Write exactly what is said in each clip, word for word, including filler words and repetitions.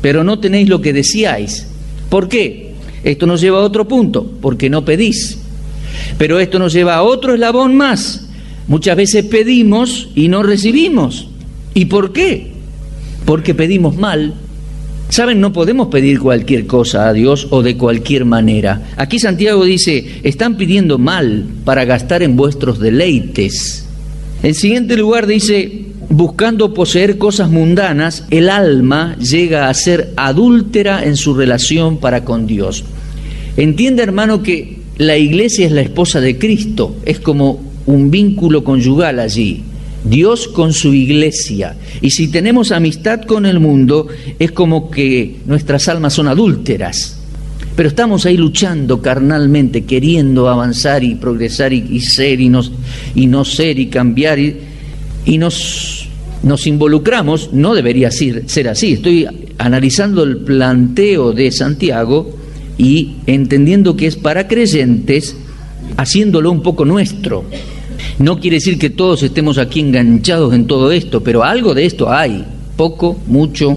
pero no tenéis lo que deseáis. ¿Por qué? Esto nos lleva a otro punto, porque no pedís. Pero esto nos lleva a otro eslabón más. Muchas veces pedimos y no recibimos. ¿Y por qué? Porque pedimos mal. ¿Saben? No podemos pedir cualquier cosa a Dios o de cualquier manera. Aquí Santiago dice, están pidiendo mal para gastar en vuestros deleites. En siguiente lugar dice, buscando poseer cosas mundanas, el alma llega a ser adúltera en su relación para con Dios. Entiende, hermano, que la iglesia es la esposa de Cristo, es como un vínculo conyugal allí. Dios con su iglesia. Y si tenemos amistad con el mundo, es como que nuestras almas son adúlteras. Pero estamos ahí luchando carnalmente, queriendo avanzar y progresar y, y ser y, nos, y no ser y cambiar. Y, y nos, nos involucramos, no debería ser, ser así. Estoy analizando el planteo de Santiago y entendiendo que es para creyentes, haciéndolo un poco nuestro. No quiere decir que todos estemos aquí enganchados en todo esto, pero algo de esto hay, poco, mucho.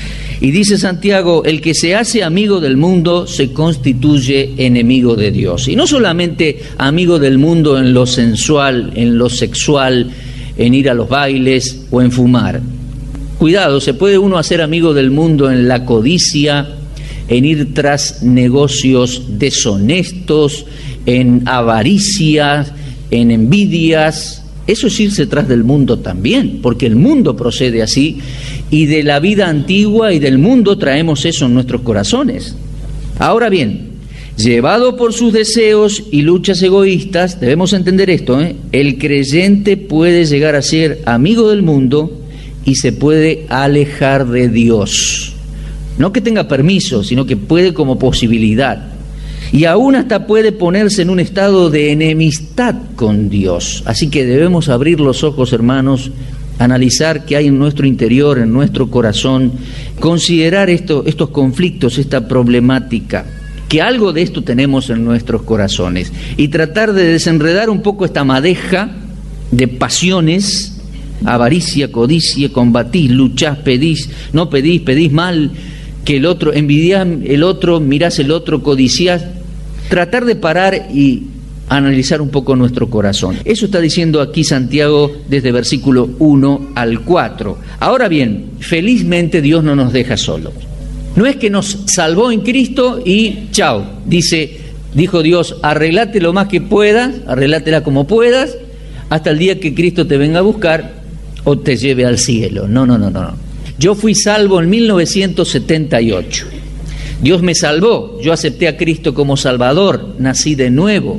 Y dice Santiago, el que se hace amigo del mundo se constituye enemigo de Dios. Y no solamente amigo del mundo en lo sensual, en lo sexual, en ir a los bailes o en fumar. Cuidado, se puede uno hacer amigo del mundo en la codicia, en ir tras negocios deshonestos, en avaricia, en envidias. Eso es irse tras del mundo también, porque el mundo procede así, y de la vida antigua y del mundo traemos eso en nuestros corazones. Ahora bien, llevado por sus deseos y luchas egoístas, debemos entender esto, ¿eh? El creyente puede llegar a ser amigo del mundo y se puede alejar de Dios. No que tenga permiso, sino que puede como posibilidad. Y aún hasta puede ponerse en un estado de enemistad con Dios. Así que debemos abrir los ojos, hermanos, analizar qué hay en nuestro interior, en nuestro corazón, considerar esto, estos conflictos, esta problemática, que algo de esto tenemos en nuestros corazones, y tratar de desenredar un poco esta madeja de pasiones, avaricia, codicia, combatís, luchás, pedís, no pedís, pedís mal, que el otro, envidiás el otro, mirás el otro, codiciás. Tratar de parar y analizar un poco nuestro corazón. Eso está diciendo aquí Santiago desde versículo uno al cuatro. Ahora bien, felizmente Dios no nos deja solos. No es que nos salvó en Cristo y chao. Dice, dijo Dios, arreglate lo más que puedas, arreglátela como puedas, hasta el día que Cristo te venga a buscar o te lleve al cielo. No, no, no, no. Yo fui salvo en mil novecientos setenta y ocho. Dios me salvó, yo acepté a Cristo como Salvador, nací de nuevo.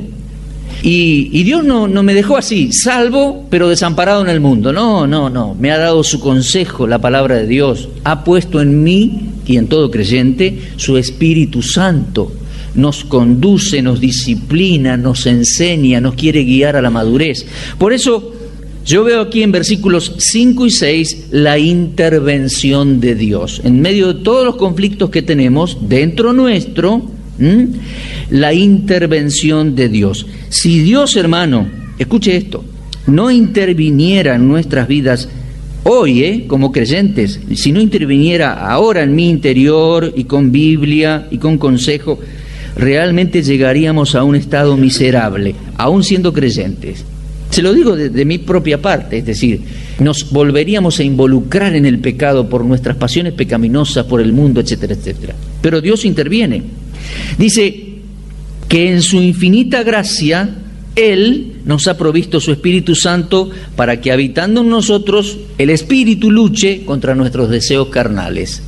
Y, y Dios no, no me dejó así, salvo, pero desamparado en el mundo. No, no, no, me ha dado su consejo, la palabra de Dios. Ha puesto en mí, y en todo creyente, su Espíritu Santo. Nos conduce, nos disciplina, nos enseña, nos quiere guiar a la madurez. Por eso yo veo aquí en versículos cinco y seis la intervención de Dios. En medio de todos los conflictos que tenemos dentro nuestro, ¿m? la intervención de Dios. Si Dios, hermano, escuche esto, no interviniera en nuestras vidas hoy, ¿eh? como creyentes, si no interviniera ahora en mi interior y con Biblia y con consejo, realmente llegaríamos a un estado miserable, aún siendo creyentes. Se lo digo de, de mi propia parte, es decir, nos volveríamos a involucrar en el pecado por nuestras pasiones pecaminosas, por el mundo, etcétera, etcétera. Pero Dios interviene. Dice que en su infinita gracia, Él nos ha provisto su Espíritu Santo para que habitando en nosotros, el Espíritu luche contra nuestros deseos carnales.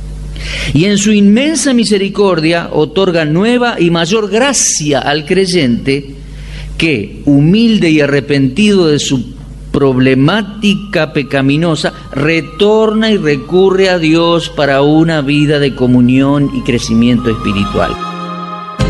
Y en su inmensa misericordia otorga nueva y mayor gracia al creyente, que, humilde y arrepentido de su problemática pecaminosa, retorna y recurre a Dios para una vida de comunión y crecimiento espiritual.